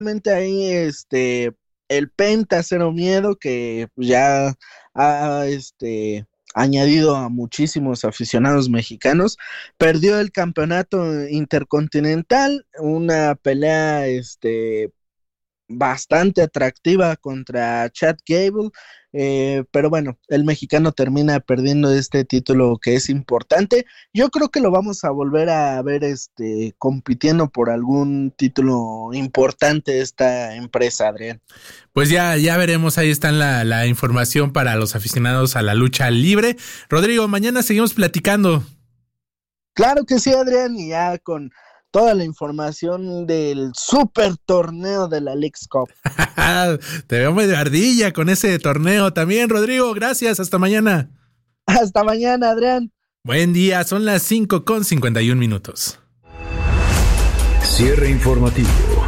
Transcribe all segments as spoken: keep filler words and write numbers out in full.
ahí este el Penta Cero Miedo, que ya ha este añadido a muchísimos aficionados mexicanos, perdió el campeonato intercontinental, una pelea este bastante atractiva contra Chad Gable, eh, pero bueno, el mexicano termina perdiendo este título que es importante. Yo creo que lo vamos a volver a ver este compitiendo por algún título importante de esta empresa, Adrián. Pues ya, ya veremos, ahí está la, la información para los aficionados a la lucha libre. Rodrigo, mañana seguimos platicando. Claro que sí, Adrián, y ya con toda la información del super torneo de la Leagues Cup. Te veo medio ardilla con ese torneo también, Rodrigo. Gracias, hasta mañana. Hasta mañana, Adrián. Buen día, son las cinco con cincuenta y un minutos. Cierre informativo.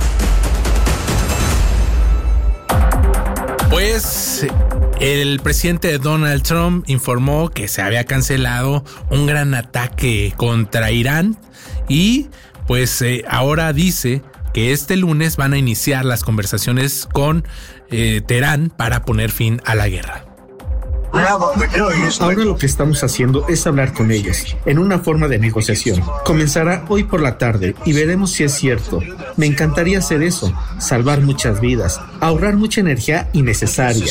Pues el presidente Donald Trump informó que se había cancelado un gran ataque contra Irán y pues eh, ahora dice que este lunes van a iniciar las conversaciones con eh, Teherán para poner fin a la guerra. Ahora lo que estamos haciendo es hablar con ellos, en una forma de negociación. Comenzará hoy por la tarde y veremos si es cierto. Me encantaría hacer eso, salvar muchas vidas, ahorrar mucha energía innecesaria.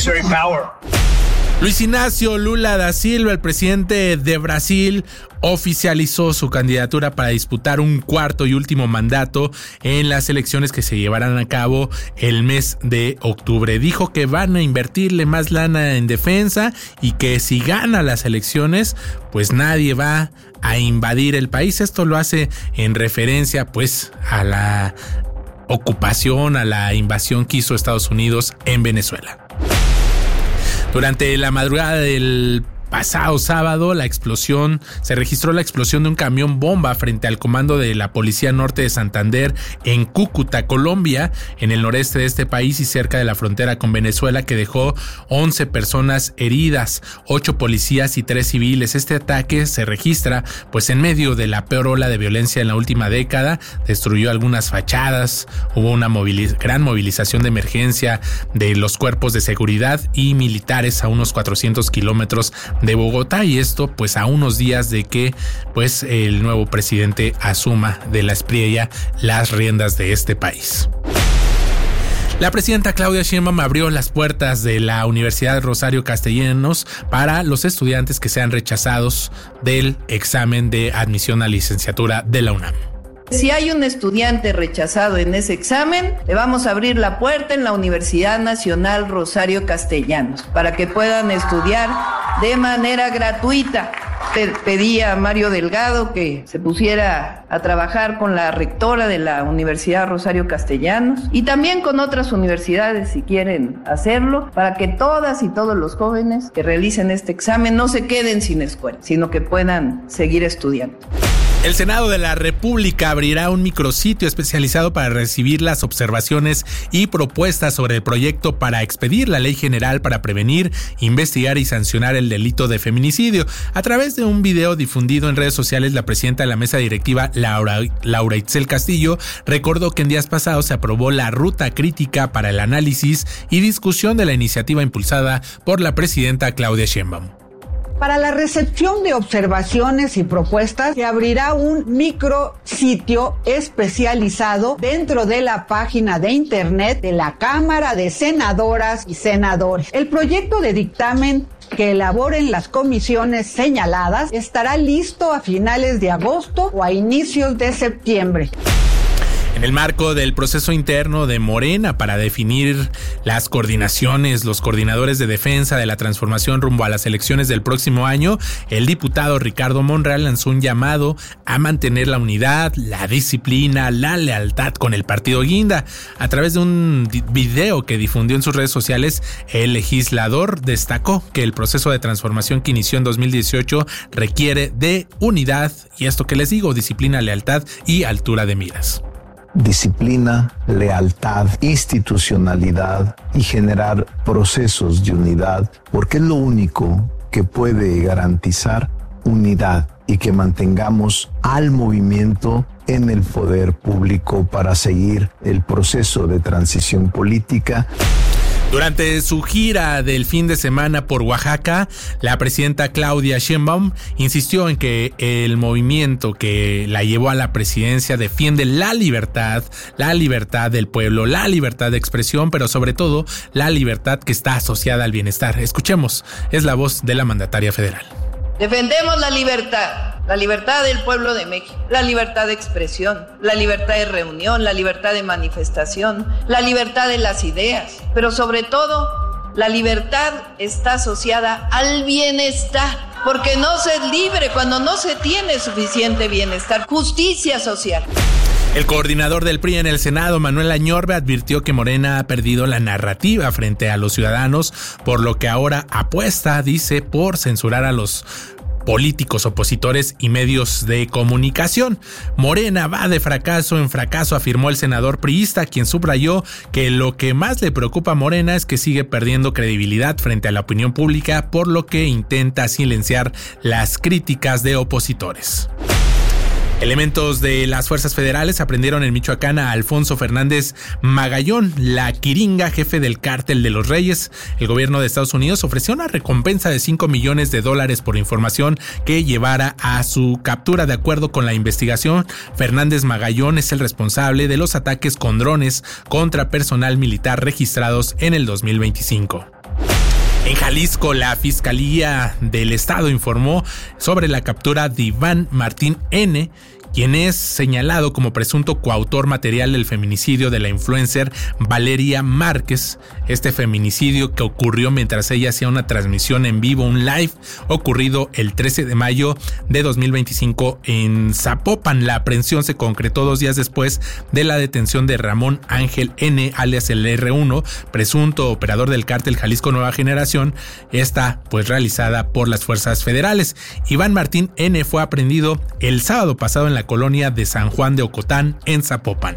Luis Inácio Lula da Silva, el presidente de Brasil, oficializó su candidatura para disputar un cuarto y último mandato en las elecciones que se llevarán a cabo el mes de octubre. Dijo que van a invertirle más lana en defensa y que si gana las elecciones, pues nadie va a invadir el país. Esto lo hace en referencia pues a la ocupación, a la invasión que hizo Estados Unidos en Venezuela. Durante la madrugada del pasado sábado, la explosión, se registró la explosión de un camión bomba frente al comando de la Policía Norte de Santander en Cúcuta, Colombia, en el noreste de este país y cerca de la frontera con Venezuela, que dejó once personas heridas, ocho policías y tres civiles. Este ataque se registra pues en medio de la peor ola de violencia en la última década, destruyó algunas fachadas, hubo una moviliz- gran movilización de emergencia de los cuerpos de seguridad y militares a unos cuatrocientos kilómetros de Bogotá, y esto pues a unos días de que pues el nuevo presidente asuma de la Espriella las riendas de este país. La presidenta Claudia Sheinbaum abrió las puertas de la Universidad Rosario Castellanos para los estudiantes que sean rechazados del examen de admisión a licenciatura de la UNAM. Si hay un estudiante rechazado en ese examen, le vamos a abrir la puerta en la Universidad Nacional Rosario Castellanos para que puedan estudiar de manera gratuita. Pedí a Mario Delgado que se pusiera a trabajar con la rectora de la Universidad Rosario Castellanos y también con otras universidades si quieren hacerlo, para que todas y todos los jóvenes que realicen este examen no se queden sin escuela, sino que puedan seguir estudiando. El Senado de la República abrirá un micrositio especializado para recibir las observaciones y propuestas sobre el proyecto para expedir la Ley General para prevenir, investigar y sancionar el delito de feminicidio. A través de un video difundido en redes sociales, la presidenta de la mesa directiva, Laura, Laura Itzel Castillo, recordó que en días pasados se aprobó la ruta crítica para el análisis y discusión de la iniciativa impulsada por la presidenta Claudia Sheinbaum. Para la recepción de observaciones y propuestas se abrirá un micrositio especializado dentro de la página de internet de la Cámara de Senadoras y Senadores. El proyecto de dictamen que elaboren las comisiones señaladas estará listo a finales de agosto o a inicios de septiembre. En el marco del proceso interno de Morena para definir las coordinaciones, los coordinadores de defensa de la transformación rumbo a las elecciones del próximo año, el diputado Ricardo Monreal lanzó un llamado a mantener la unidad, la disciplina, la lealtad con el partido Guinda. A través de un video que difundió en sus redes sociales, el legislador destacó que el proceso de transformación que inició en dos mil dieciocho requiere de unidad, y esto que les digo, disciplina, lealtad y altura de miras. Disciplina, lealtad, institucionalidad y generar procesos de unidad, porque es lo único que puede garantizar unidad y que mantengamos al movimiento en el poder público para seguir el proceso de transición política. Durante su gira del fin de semana por Oaxaca, la presidenta Claudia Sheinbaum insistió en que el movimiento que la llevó a la presidencia defiende la libertad, la libertad del pueblo, la libertad de expresión, pero sobre todo la libertad que está asociada al bienestar. Escuchemos, es la voz de la mandataria federal. Defendemos la libertad, la libertad del pueblo de México, la libertad de expresión, la libertad de reunión, la libertad de manifestación, la libertad de las ideas, pero sobre todo, la libertad está asociada al bienestar, porque no se es libre cuando no se tiene suficiente bienestar, justicia social. El coordinador del P R I en el Senado, Manuel Añorbe, advirtió que Morena ha perdido la narrativa frente a los ciudadanos, por lo que ahora apuesta, dice, por censurar a los políticos opositores y medios de comunicación. Morena va de fracaso en fracaso, afirmó el senador priista, quien subrayó que lo que más le preocupa a Morena es que sigue perdiendo credibilidad frente a la opinión pública, por lo que intenta silenciar las críticas de opositores. Elementos de las fuerzas federales aprendieron en Michoacán a Alfonso Fernández Magallón, la Quiringa, jefe del cártel de los Reyes. El gobierno de Estados Unidos ofreció una recompensa de cinco millones de dólares por información que llevara a su captura. De acuerdo con la investigación, Fernández Magallón es el responsable de los ataques con drones contra personal militar registrados en el dos mil veinticinco. En Jalisco, la Fiscalía del Estado informó sobre la captura de Iván Martín N., quien es señalado como presunto coautor material del feminicidio de la influencer Valeria Márquez. Este feminicidio, que ocurrió mientras ella hacía una transmisión en vivo, un live, ocurrido el trece de mayo de dos mil veinticinco en Zapopan. La aprehensión se concretó dos días después de la detención de Ramón Ángel N., alias el erre uno, presunto operador del cártel Jalisco Nueva Generación, esta pues realizada por las fuerzas federales. Iván Martín N. fue aprehendido el sábado pasado en la colonia de San Juan de Ocotán, en Zapopan.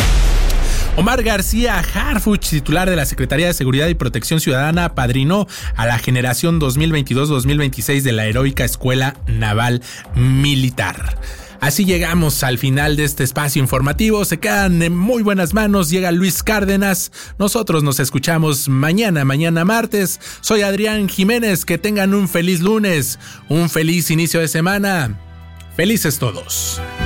Omar García Harfuch, titular de la Secretaría de Seguridad y Protección Ciudadana, apadrinó a la generación dos mil veintidós dos mil veintiséis de la heroica Escuela Naval Militar. Así llegamos al final de este espacio informativo. Se quedan en muy buenas manos. Llega Luis Cárdenas. Nosotros nos escuchamos mañana, mañana martes. Soy Adrián Jiménez. Que tengan un feliz lunes, un feliz inicio de semana. Felices todos.